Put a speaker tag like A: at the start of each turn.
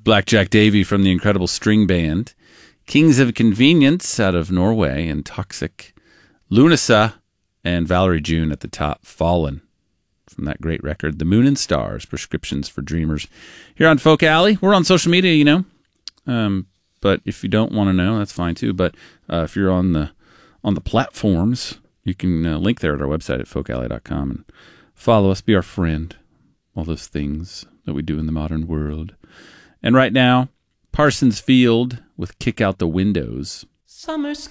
A: Blackjack Davy from the Incredible String Band, Kings of Convenience out of Norway, and Toxic, Lunasa, and Valerie June at the top, Fallen, from that great record, The Moon and Stars, Prescriptions for Dreamers. Here on Folk Alley, we're on social media, you know, but if you don't want to know, that's fine too. But if you're on the platforms, you can link there at our website at folkalley.com and follow us, be our friend, all those things that we do in the modern world. And right now, Parsons Field with Kick Out the Windows.
B: Summer